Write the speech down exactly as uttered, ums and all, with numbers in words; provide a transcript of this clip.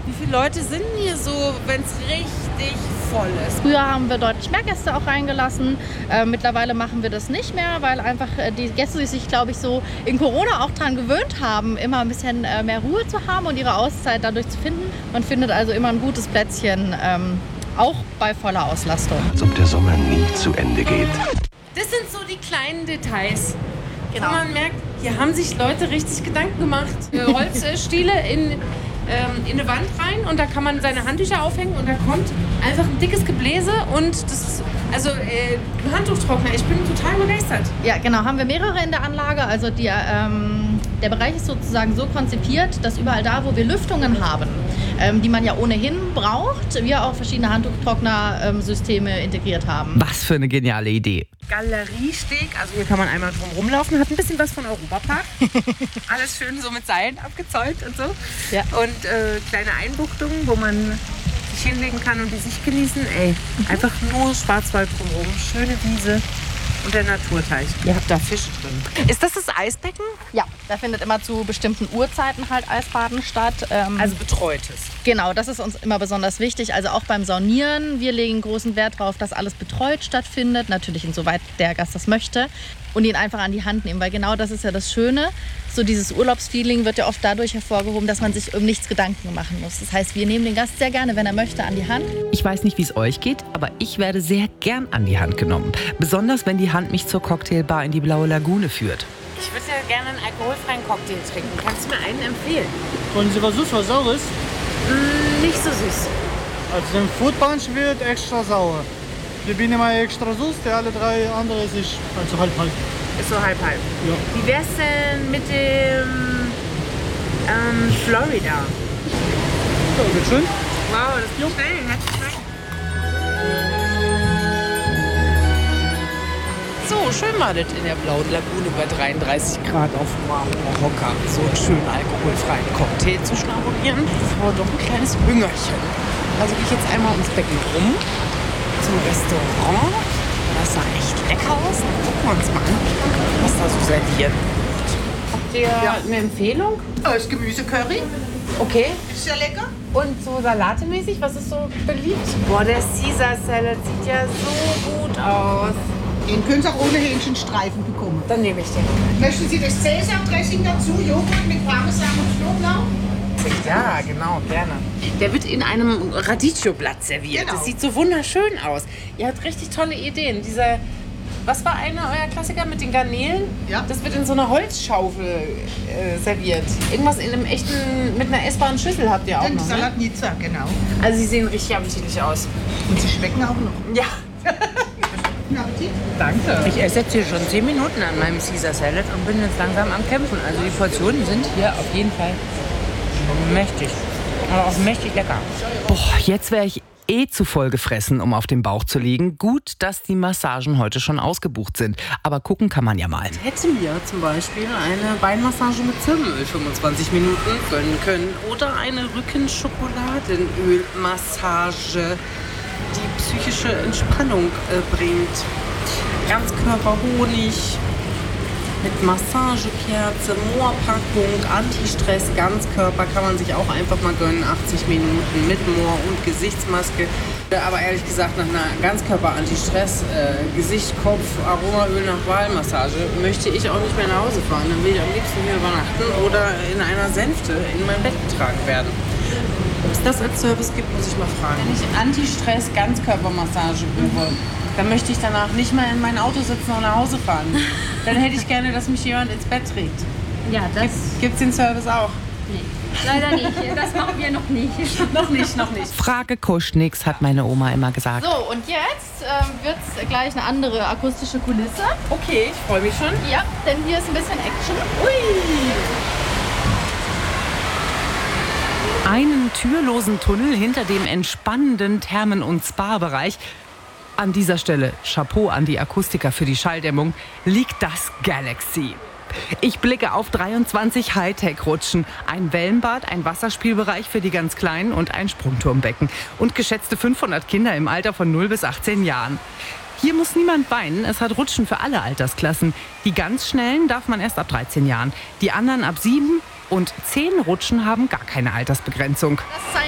Wie viele Leute sind hier so, wenn es richtig voll ist? Früher haben wir deutlich mehr Gäste auch reingelassen. Äh, mittlerweile machen wir das nicht mehr, weil einfach äh, die Gäste sich, glaube ich, so in Corona auch daran gewöhnt haben, immer ein bisschen äh, mehr Ruhe zu haben und ihre Auszeit dadurch zu finden. Man findet also immer ein gutes Plätzchen, ähm, auch bei voller Auslastung. Als ob der Sommer nie zu Ende geht. Das sind so die kleinen Details. Genau. Und man merkt, hier haben sich Leute richtig Gedanken gemacht. Äh, Holzstiele in, ähm, in eine Wand rein und da kann man seine Handtücher aufhängen und da kommt einfach ein dickes Gebläse und das ist, also äh, ein Handtuchtrockner. Ich bin total begeistert. Ja, genau, haben wir mehrere in der Anlage. Also die, ähm, der Bereich ist sozusagen so konzipiert, dass überall da, wo wir Lüftungen haben, ähm, die man ja ohnehin braucht, wir auch verschiedene Handtuchtrockner-Systeme integriert haben. Was für eine geniale Idee. Galeriesteg, also hier kann man einmal drum rumlaufen, hat ein bisschen was von Europapark. Alles schön so mit Seilen abgezäunt und so. Ja. Und äh, kleine Einbuchtungen, wo man sich hinlegen kann und die Sicht genießen. Ey, einfach nur Schwarzwald drumherum, schöne Wiese und der Naturteich. Ihr habt da Fische drin. Ist das das Eisbecken? Ja, da findet immer zu bestimmten Uhrzeiten halt Eisbaden statt. Ähm, Also betreutes. Genau, das ist uns immer besonders wichtig. Also auch beim Saunieren. Wir legen großen Wert darauf, dass alles betreut stattfindet. Natürlich insoweit der Gast das möchte. Und ihn einfach an die Hand nehmen. Weil genau das ist ja das Schöne. So dieses Urlaubsfeeling wird ja oft dadurch hervorgehoben, dass man sich um nichts Gedanken machen muss. Das heißt, wir nehmen den Gast sehr gerne, wenn er möchte, an die Hand. Ich weiß nicht, wie es euch geht, aber ich werde sehr gern an die Hand genommen. Besonders, wenn die Hand mich zur Cocktailbar in die Blaue Lagune führt. Ich würde ja gerne einen alkoholfreien Cocktail trinken. Kannst du mir einen empfehlen? Wollen Sie was süß, was saures? Mm, nicht so süß. Also der Food Punch wird extra sauer. Wir bieten immer extra süß, der alle drei andere ist ich, also halb halb. Ist so halb halb. Ja. Wie wär's denn mit dem ähm, Florida? Ja, wird schön. Wow, das geht schnell. Herzlichen Dank. So, schön war das in der Blauen Lagune bei dreiunddreißig Grad auf Mallorca. So einen schönen alkoholfreien Cocktail zu schnabulieren. Das war doch ein kleines Hüngerchen. Also gehe ich jetzt einmal ums Becken rum zum Restaurant. Das sah echt lecker aus. Dann gucken wir uns mal an, was da so serviert wird. Habt ihr ja eine Empfehlung? Das Gemüsecurry, Okay. ist ja lecker. Und so salatemäßig, was ist so beliebt? Boah, der Caesar Salad sieht ja so gut aus. Den können Sie auch ohne Hähnchenstreifen bekommen. Dann nehme ich den. Möchten Sie das Cäsar-Dressing dazu, Joghurt mit Parmesan und Knoblauch? Ja, genau, gerne. Der wird in einem Radicchio-Blatt serviert. Genau. Das sieht so wunderschön aus. Ihr habt richtig tolle Ideen. Dieser, was war einer euer Klassiker mit den Garnelen? Ja. Das wird in so einer Holzschaufel äh, serviert. Irgendwas in einem echten, mit einer essbaren Schüssel habt ihr auch Den noch, ne? Salatnica, genau. Also sie sehen richtig appetitlich aus. Und sie schmecken auch noch. Ja. Guten Appetit. Danke. Ich esse jetzt hier schon zehn Minuten an meinem Caesar Salad und bin jetzt langsam am Kämpfen. Also die Portionen sind hier auf jeden Fall mächtig. Aber auch mächtig lecker. Boah, jetzt wäre ich eh zu voll gefressen, um auf dem Bauch zu liegen. Gut, dass die Massagen heute schon ausgebucht sind. Aber gucken kann man ja mal. Hätte mir zum Beispiel eine Beinmassage mit Zirbenöl fünfundzwanzig Minuten gönnen können. Oder eine Rückenschokoladenölmassage, die psychische Entspannung äh, bringt. Ganzkörperhonig mit Massagekerze, Moorpackung, Antistress, Ganzkörper kann man sich auch einfach mal gönnen. achtzig Minuten mit Moor und Gesichtsmaske. Aber ehrlich gesagt, nach einer Ganzkörper-Antistress, äh, Gesicht, Kopf, Aromaöl nach Wahlmassage möchte ich auch nicht mehr nach Hause fahren. Dann will ich am liebsten hier übernachten oder in einer Sänfte in mein Bett getragen werden. Ob es das als Service gibt, muss ich mal fragen. Wenn ich Antistress Ganzkörpermassage buche, dann möchte ich danach nicht mehr in mein Auto sitzen und nach Hause fahren. Dann hätte ich gerne, dass mich jemand ins Bett trägt. Ja, das Gibt es den Service auch? nee. Leider nicht. Das machen wir noch nicht. Noch nicht, noch nicht. Frage kuscht nix, hat meine Oma immer gesagt. So, und jetzt ähm, wird es gleich eine andere akustische Kulisse. Okay, ich freue mich schon. Ja, denn hier ist ein bisschen Action. Einen türlosen Tunnel hinter dem entspannenden Thermen- und Spa-Bereich. An dieser Stelle Chapeau an die Akustiker für die Schalldämmung, liegt das Galaxy. Ich blicke auf dreiundzwanzig Hightech-Rutschen, ein Wellenbad, ein Wasserspielbereich für die ganz Kleinen und ein Sprungturmbecken. Und geschätzte fünfhundert Kinder im Alter von null bis achtzehn Jahren. Hier muss niemand weinen, es hat Rutschen für alle Altersklassen. Die ganz Schnellen darf man erst ab dreizehn Jahren, die anderen ab sieben und zehn Rutschen haben gar keine Altersbegrenzung. Das ist